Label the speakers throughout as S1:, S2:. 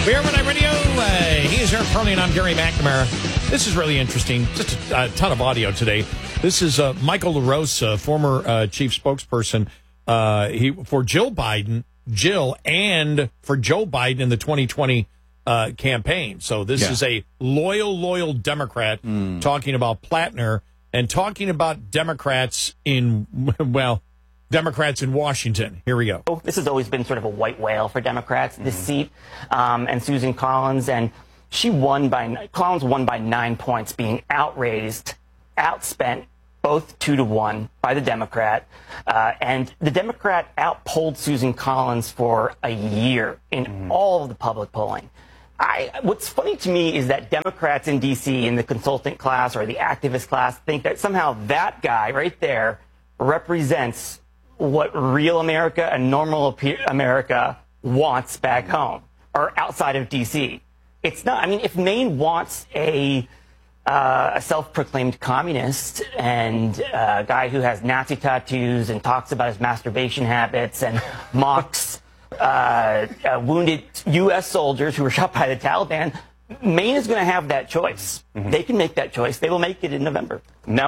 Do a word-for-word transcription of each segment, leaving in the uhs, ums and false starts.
S1: We are Overnight Radio. Uh, he is Eric Carly, and I'm Gary McNamara. This is really interesting. Just a, a ton of audio today. This is uh, Michael LaRose, uh, former uh, chief spokesperson uh, he for Jill Biden, Jill, and for Joe Biden in the twenty twenty uh, campaign. So this
S2: yeah.
S1: is a loyal, loyal Democrat mm. talking about Plattner and talking about Democrats in, well, Democrats in Washington. Here we go.
S3: This has always been sort of a white whale for Democrats, this mm-hmm. seat, um, and Susan Collins, and she won by, Collins won by nine points, being outraised, outspent, both two to one by the Democrat, uh, and the Democrat outpolled Susan Collins for a year in mm-hmm. all of the public polling. I, what's funny to me is that Democrats in D C, in the consultant class or the activist class, think that somehow that guy right there represents what real America and normal America wants back home or outside of D C. It's not. I mean, if Maine wants a, uh, a self-proclaimed communist and a guy who has Nazi tattoos and talks about his masturbation habits and mocks uh, uh, wounded U S soldiers who were shot by the Taliban, Maine is going to have that choice. Mm-hmm. They can make that choice. They will make it in November. No.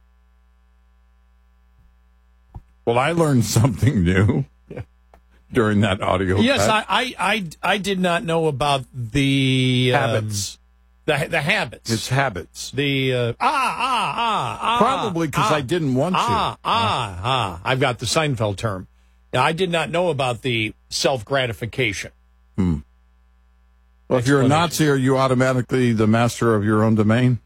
S2: Well, I learned something new during that audio.
S1: Yes, I, I, I, I did not know about the
S2: habits,
S1: um, the the habits.
S2: His habits.
S1: The uh, ah ah ah ah.
S2: Probably because
S1: ah,
S2: I didn't want
S1: ah,
S2: to.
S1: Ah ah. I've got the Seinfeld term. Now, I did not know about the self gratification.
S2: Hmm. Well, if you're a Nazi, are you automatically the master of your own domain?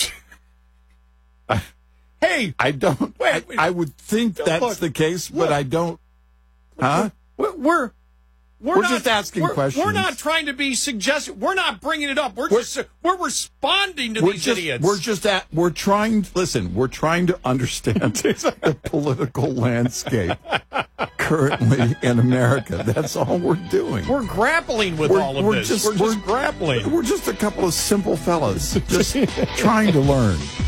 S1: Hey,
S2: I don't. Wait, wait, I, I would think that's look, the case, but look, I don't. Huh?
S1: We're we're, we're,
S2: we're
S1: not,
S2: just asking
S1: we're,
S2: questions.
S1: We're not trying to be suggestive. We're not bringing it up. We're, we're just we're responding to
S2: we're
S1: these
S2: just,
S1: idiots.
S2: We're just at. We're trying. Listen, we're trying to understand the political landscape currently in America. That's all we're doing.
S1: We're grappling with
S2: we're,
S1: all of
S2: we're
S1: this.
S2: Just,
S1: we're just
S2: we're,
S1: grappling.
S2: We're just a couple of simple fellas just trying to learn.